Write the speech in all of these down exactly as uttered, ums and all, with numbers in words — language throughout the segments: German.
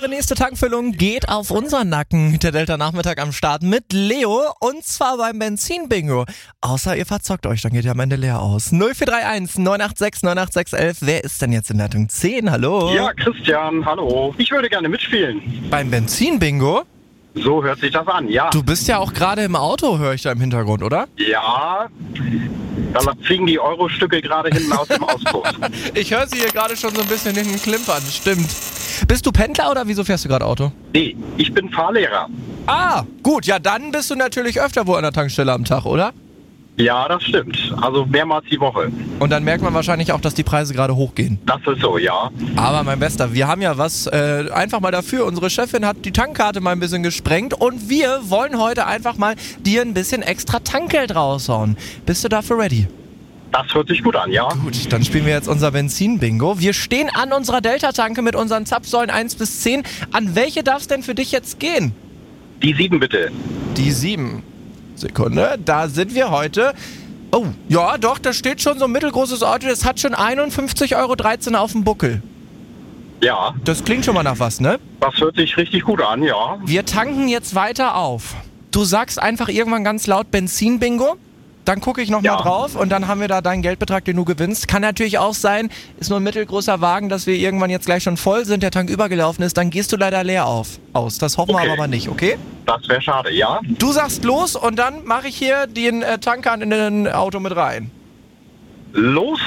Eure nächste Tankfüllung geht auf unseren Nacken. Der Delta-Nachmittag am Start mit Leo und zwar beim Benzin-Bingo. Außer ihr verzockt euch, dann geht ihr am Ende leer aus. null vier drei eins neun acht sechs neun acht sechs eins eins. Wer ist denn jetzt in Leitung zehn? Hallo? Ja, Christian, hallo. Ich würde gerne mitspielen. Beim Benzin-Bingo? So hört sich das an, ja. Du bist ja auch gerade im Auto, höre ich da im Hintergrund, oder? Ja, da fliegen die Euro-Stücke gerade hinten aus dem Auspuff. Ich höre sie hier gerade schon so ein bisschen hinten klimpern, stimmt. Bist du Pendler oder wieso fährst du gerade Auto? Nee, ich bin Fahrlehrer. Ah, gut, ja dann bist du natürlich öfter wo an der Tankstelle am Tag, oder? Ja, das stimmt. Also mehrmals die Woche. Und dann merkt man wahrscheinlich auch, dass die Preise gerade hochgehen. Das ist so, ja. Aber mein Bester, wir haben ja was äh, einfach mal dafür. Unsere Chefin hat die Tankkarte mal ein bisschen gesprengt und wir wollen heute einfach mal dir ein bisschen extra Tankgeld raushauen. Bist du dafür ready? Das hört sich gut an, ja. Gut, dann spielen wir jetzt unser Benzin-Bingo. Wir stehen an unserer Delta-Tanke mit unseren Zapfsäulen eins bis zehn. An welche darf es denn für dich jetzt gehen? Die sieben bitte. Die sieben. Sekunde, da sind wir heute. Oh, ja doch, da steht schon so ein mittelgroßes Auto. Das hat schon einundfünfzig Euro dreizehn auf dem Buckel. Ja. Das klingt schon mal nach was, ne? Das hört sich richtig gut an, ja. Wir tanken jetzt weiter auf. Du sagst einfach irgendwann ganz laut Benzin-Bingo. Dann gucke ich nochmal Ja. drauf und dann haben wir da deinen Geldbetrag, den du gewinnst. Kann natürlich auch sein, ist nur ein mittelgroßer Wagen, dass wir irgendwann jetzt gleich schon voll sind, der Tank übergelaufen ist. Dann gehst du leider leer auf, aus. Das hoffen Okay. wir aber nicht, okay? Das wäre schade, ja. Du sagst los und dann mache ich hier den äh, Tanker in den Auto mit rein. Los.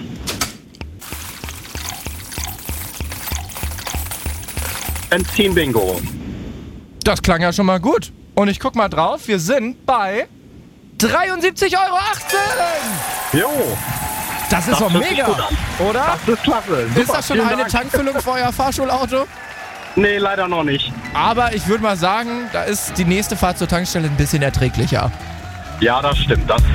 Benzin-Bingo. Das klang ja schon mal gut. Und ich guck mal drauf, wir sind bei dreiundsiebzig Euro achtzehn! Jo. Das ist Das doch hört sich mega, gut an. oder? Das ist klasse. Super, Ist das schon vielen eine Dank. Tankfüllung für euer Fahrschulauto? Nee, leider noch nicht. Aber ich würde mal sagen, da ist die nächste Fahrt zur Tankstelle ein bisschen erträglicher. Ja, das stimmt. Das